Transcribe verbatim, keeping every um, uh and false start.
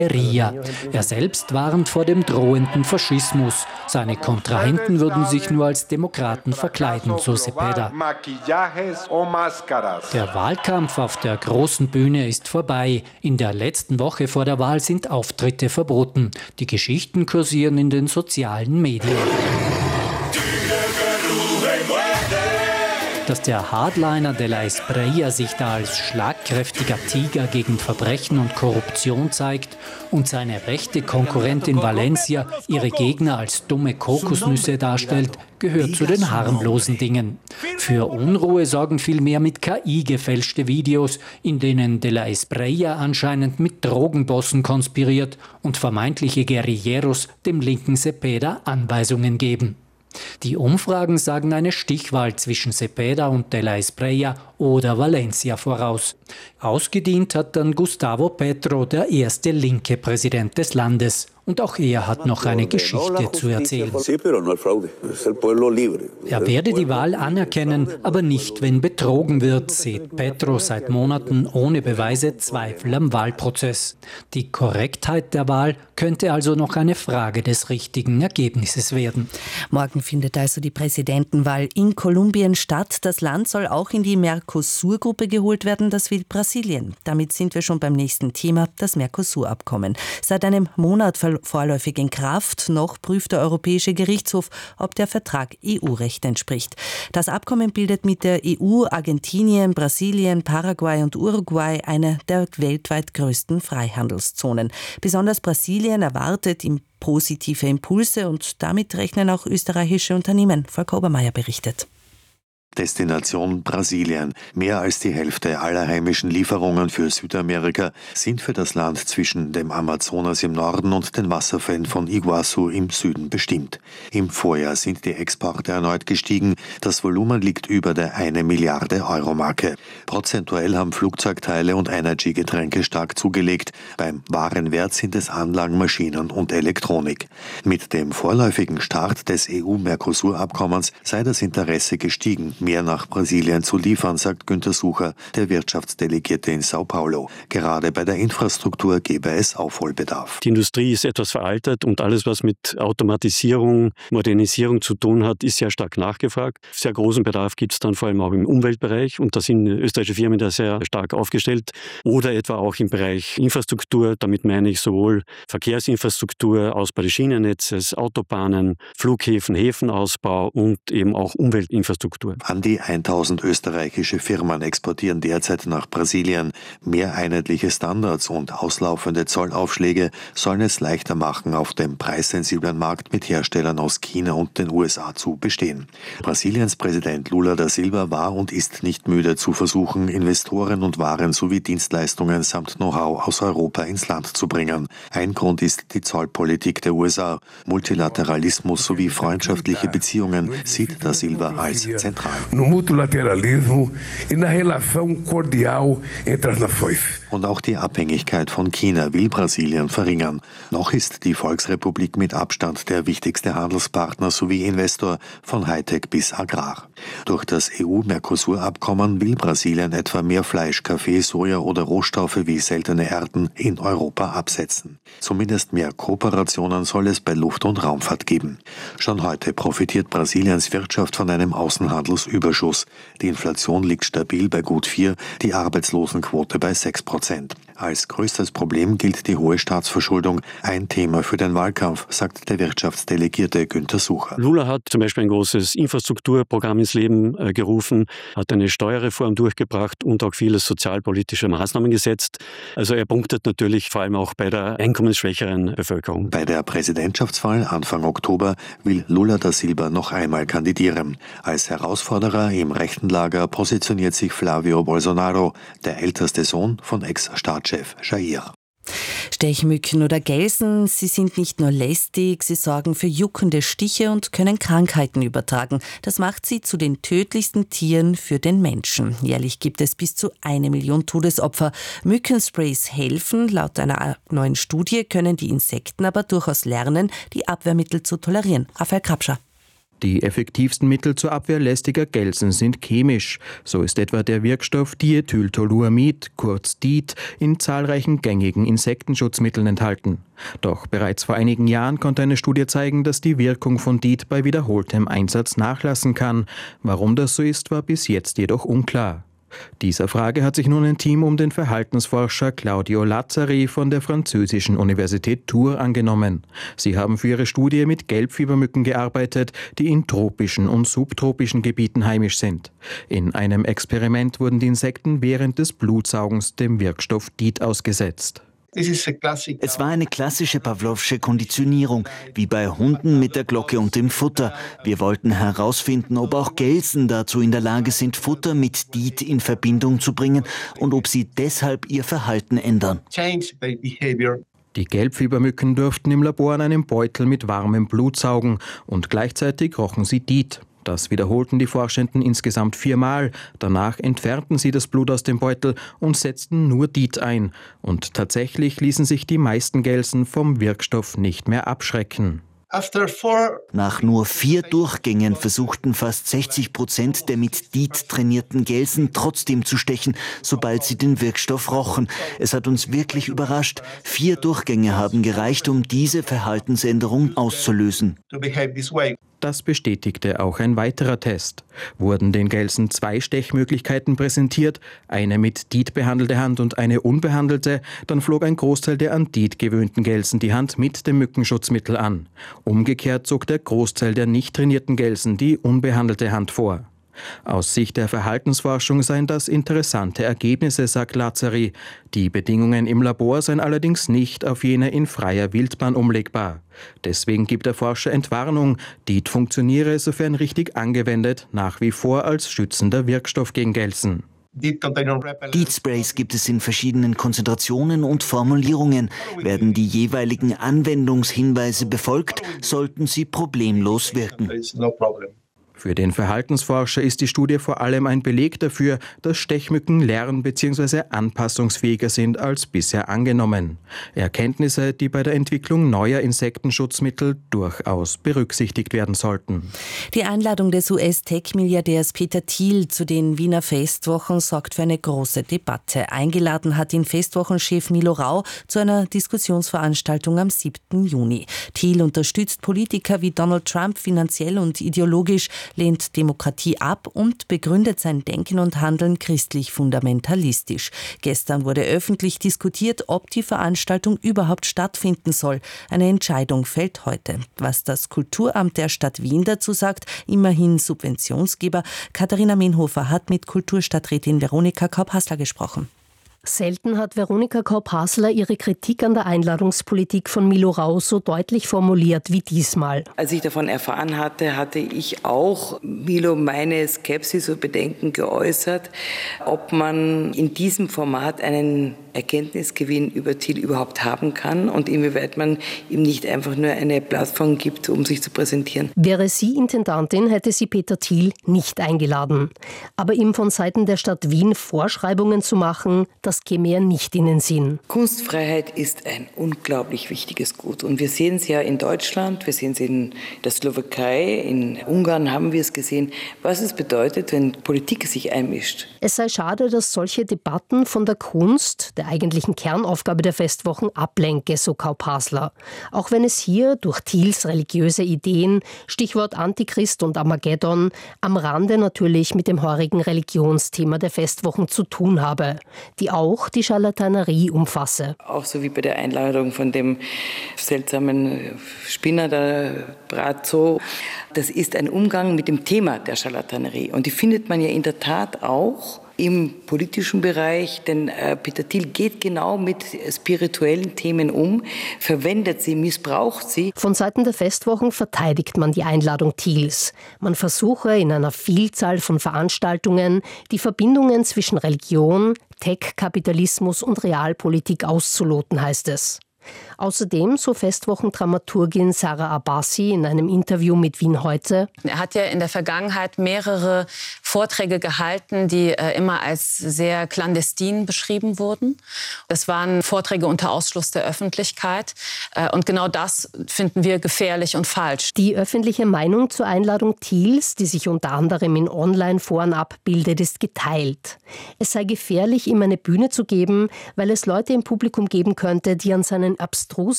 Ria. Er selbst warnt vor dem drohenden Faschismus. Seine Kontrahenten würden sich nur als Demokraten verkleiden, so Cepeda. Der Wahlkampf auf der großen Bühne ist vorbei. In der letzten Woche vor der Wahl sind Auftritte verboten. Die Geschichten kursieren in den sozialen Medien. Dass der Hardliner de la Espriella sich da als schlagkräftiger Tiger gegen Verbrechen und Korruption zeigt und seine rechte Konkurrentin Valencia ihre Gegner als dumme Kokosnüsse darstellt, gehört zu den harmlosen Dingen. Für Unruhe sorgen vielmehr mit K I gefälschte Videos, in denen de la Espriella anscheinend mit Drogenbossen konspiriert und vermeintliche Guerilleros dem linken Cepeda Anweisungen geben. Die Umfragen sagen eine Stichwahl zwischen Cepeda und de la Espriella oder Valencia voraus. Ausgedient hat dann Gustavo Petro, der erste linke Präsident des Landes. Und auch er hat noch eine Geschichte zu erzählen. Er werde die Wahl anerkennen, aber nicht, wenn betrogen wird, sieht Petro seit Monaten ohne Beweise Zweifel am Wahlprozess. Die Korrektheit der Wahl könnte also noch eine Frage des richtigen Ergebnisses werden. Morgen findet also die Präsidentenwahl in Kolumbien statt. Das Land soll auch in die Mercosur-Gruppe geholt werden, das will Brasilien. Damit sind wir schon beim nächsten Thema, das Mercosur-Abkommen. Seit einem Monat vorläufig in Kraft. Noch prüft der Europäische Gerichtshof, ob der Vertrag E U-Recht entspricht. Das Abkommen bildet mit der E U, Argentinien, Brasilien, Paraguay und Uruguay eine der weltweit größten Freihandelszonen. Besonders Brasilien erwartet im positive Impulse und damit rechnen auch österreichische Unternehmen. Volker Obermeier berichtet. Destination Brasilien. Mehr als die Hälfte aller heimischen Lieferungen für Südamerika sind für das Land zwischen dem Amazonas im Norden und den Wasserfällen von Iguazu im Süden bestimmt. Im Vorjahr sind die Exporte erneut gestiegen. Das Volumen liegt über der eine Milliarde Euro Marke. Prozentuell haben Flugzeugteile und Energy-Getränke stark zugelegt. Beim Warenwert sind es Anlagen, Maschinen und Elektronik. Mit dem vorläufigen Start des E U-Mercosur-Abkommens sei das Interesse gestiegen, mehr nach Brasilien zu liefern, sagt Günther Sucher, der Wirtschaftsdelegierte in Sao Paulo. Gerade bei der Infrastruktur gebe es Aufholbedarf. Die Industrie ist etwas veraltet und alles, was mit Automatisierung, Modernisierung zu tun hat, ist sehr stark nachgefragt. Sehr großen Bedarf gibt es dann vor allem auch im Umweltbereich und da sind österreichische Firmen da sehr stark aufgestellt. Oder etwa auch im Bereich Infrastruktur, damit meine ich sowohl Verkehrsinfrastruktur, Ausbau des Schienennetzes, Autobahnen, Flughäfen, Häfenausbau und eben auch Umweltinfrastruktur. An die tausend österreichische Firmen exportieren derzeit nach Brasilien. Mehr einheitliche Standards und auslaufende Zollaufschläge sollen es leichter machen, auf dem preissensiblen Markt mit Herstellern aus China und den U S A zu bestehen. Brasiliens Präsident Lula da Silva war und ist nicht müde zu versuchen, Investoren und Waren sowie Dienstleistungen samt Know-how aus Europa ins Land zu bringen. Ein Grund ist die Zollpolitik der U S A. Multilateralismus sowie freundschaftliche Beziehungen sieht da Silva als zentral. No multilateralismo e na relação cordial entre as nações. Und auch die Abhängigkeit von China will Brasilien verringern. Noch ist die Volksrepublik mit Abstand der wichtigste Handelspartner sowie Investor von Hightech bis Agrar. Durch das E U-Mercosur-Abkommen will Brasilien etwa mehr Fleisch, Kaffee, Soja oder Rohstoffe wie seltene Erden in Europa absetzen. Zumindest mehr Kooperationen soll es bei Luft- und Raumfahrt geben. Schon heute profitiert Brasiliens Wirtschaft von einem Außenhandelsüberschuss. Die Inflation liegt stabil bei gut vier, die Arbeitslosenquote bei sechs Prozent. Als größtes Problem gilt die hohe Staatsverschuldung, ein Thema für den Wahlkampf, sagt der Wirtschaftsdelegierte Günther Sucher. Lula hat zum Beispiel ein großes Infrastrukturprogramm ins Leben äh, gerufen, hat eine Steuerreform durchgebracht und auch viele sozialpolitische Maßnahmen gesetzt. Also er punktet natürlich vor allem auch bei der einkommensschwächeren Bevölkerung. Bei der Präsidentschaftswahl Anfang Oktober will Lula da Silva noch einmal kandidieren. Als Herausforderer im rechten Lager positioniert sich Flavio Bolsonaro, der älteste Sohn von Ex-Staatschef Jair. Stechmücken oder Gelsen, sie sind nicht nur lästig, sie sorgen für juckende Stiche und können Krankheiten übertragen. Das macht sie zu den tödlichsten Tieren für den Menschen. Jährlich gibt es bis zu eine Million Todesopfer. Mückensprays helfen. Laut einer neuen Studie können die Insekten aber durchaus lernen, die Abwehrmittel zu tolerieren. Raphael Krapscher. Die effektivsten Mittel zur Abwehr lästiger Gelsen sind chemisch. So ist etwa der Wirkstoff Diethyltoluamid, kurz D I T, in zahlreichen gängigen Insektenschutzmitteln enthalten. Doch bereits vor einigen Jahren konnte eine Studie zeigen, dass die Wirkung von D I T bei wiederholtem Einsatz nachlassen kann. Warum das so ist, war bis jetzt jedoch unklar. Dieser Frage hat sich nun ein Team um den Verhaltensforscher Claudio Lazzari von der französischen Universität Tours angenommen. Sie haben für ihre Studie mit Gelbfiebermücken gearbeitet, die in tropischen und subtropischen Gebieten heimisch sind. In einem Experiment wurden die Insekten während des Blutsaugens dem Wirkstoff D I T ausgesetzt. Es war eine klassische Pawlowsche Konditionierung, wie bei Hunden mit der Glocke und dem Futter. Wir wollten herausfinden, ob auch Gelsen dazu in der Lage sind, Futter mit D I T in Verbindung zu bringen und ob sie deshalb ihr Verhalten ändern. Die Gelbfiebermücken durften im Labor an einem Beutel mit warmem Blut saugen und gleichzeitig rochen sie D I T. Das wiederholten die Forschenden insgesamt viermal. Danach entfernten sie das Blut aus dem Beutel und setzten nur D I T ein. Und tatsächlich ließen sich die meisten Gelsen vom Wirkstoff nicht mehr abschrecken. Nach nur vier Durchgängen versuchten fast sechzig Prozent der mit D I T trainierten Gelsen trotzdem zu stechen, sobald sie den Wirkstoff rochen. Es hat uns wirklich überrascht. Vier Durchgänge haben gereicht, um diese Verhaltensänderung auszulösen. Das bestätigte auch ein weiterer Test. Wurden den Gelsen zwei Stechmöglichkeiten präsentiert, eine mit D I T behandelte Hand und eine unbehandelte, dann flog ein Großteil der an D I T gewöhnten Gelsen die Hand mit dem Mückenschutzmittel an. Umgekehrt zog der Großteil der nicht trainierten Gelsen die unbehandelte Hand vor. Aus Sicht der Verhaltensforschung seien das interessante Ergebnisse, sagt Lazzari. Die Bedingungen im Labor seien allerdings nicht auf jene in freier Wildbahn umlegbar. Deswegen gibt der Forscher Entwarnung, D I T funktioniere, sofern richtig angewendet, nach wie vor als schützender Wirkstoff gegen Gelsen. D I T-Sprays gibt es in verschiedenen Konzentrationen und Formulierungen. Werden die jeweiligen Anwendungshinweise befolgt, sollten sie problemlos wirken. Für den Verhaltensforscher ist die Studie vor allem ein Beleg dafür, dass Stechmücken lern- bzw. anpassungsfähiger sind als bisher angenommen. Erkenntnisse, die bei der Entwicklung neuer Insektenschutzmittel durchaus berücksichtigt werden sollten. Die Einladung des U S-Tech-Milliardärs Peter Thiel zu den Wiener Festwochen sorgt für eine große Debatte. Eingeladen hat ihn Festwochenchef Milo Rau zu einer Diskussionsveranstaltung am siebten Juni. Thiel unterstützt Politiker wie Donald Trump finanziell und ideologisch, lehnt Demokratie ab und begründet sein Denken und Handeln christlich-fundamentalistisch. Gestern wurde öffentlich diskutiert, ob die Veranstaltung überhaupt stattfinden soll. Eine Entscheidung fällt heute. Was das Kulturamt der Stadt Wien dazu sagt, immerhin Subventionsgeber, Katharina Menhofer hat mit Kulturstadträtin Veronika Kaup-Hassler gesprochen. Selten hat Veronika Kaup-Hassler ihre Kritik an der Einladungspolitik von Milo Rau so deutlich formuliert wie diesmal. Als ich davon erfahren hatte, hatte ich auch Milo meine Skepsis und Bedenken geäußert, ob man in diesem Format einen Erkenntnisgewinn über Thiel überhaupt haben kann und inwieweit man ihm nicht einfach nur eine Plattform gibt, um sich zu präsentieren. Wäre sie Intendantin, hätte sie Peter Thiel nicht eingeladen. Aber ihm von Seiten der Stadt Wien Vorschreibungen zu machen, das käme ja nicht in den Sinn. Kunstfreiheit ist ein unglaublich wichtiges Gut. Und wir sehen es ja in Deutschland, wir sehen es in der Slowakei, in Ungarn haben wir es gesehen, was es bedeutet, wenn Politik sich einmischt. Es sei schade, dass solche Debatten von der Kunst, der eigentlichen Kernaufgabe der Festwochen, ablenke, so Kaup-Hassler. Auch wenn es hier durch Thiels religiöse Ideen, Stichwort Antichrist und Armageddon, am Rande natürlich mit dem heurigen Religionsthema der Festwochen zu tun habe, die auch die Scharlatanerie umfasse. Auch so wie bei der Einladung von dem seltsamen Spinner, der Brazzo. Das ist ein Umgang mit dem Thema der Scharlatanerie. Und die findet man ja in der Tat auch im politischen Bereich, denn äh, Peter Thiel geht genau mit spirituellen Themen um, verwendet sie, missbraucht sie. Von Seiten der Festwochen verteidigt man die Einladung Thiels. Man versuche in einer Vielzahl von Veranstaltungen die Verbindungen zwischen Religion, Tech-Kapitalismus und Realpolitik auszuloten, heißt es. Außerdem, so Festwochendramaturgin Sarah Abbasi in einem Interview mit Wien heute: Er hat ja in der Vergangenheit mehrere Vorträge gehalten, die äh, immer als sehr clandestin beschrieben wurden. Das waren Vorträge unter Ausschluss der Öffentlichkeit. Äh, und genau das finden wir gefährlich und falsch. Die öffentliche Meinung zur Einladung Thiels, die sich unter anderem in Online-Foren abbildet, ist geteilt. Es sei gefährlich, ihm eine Bühne zu geben, weil es Leute im Publikum geben könnte, die an seinen abstrusen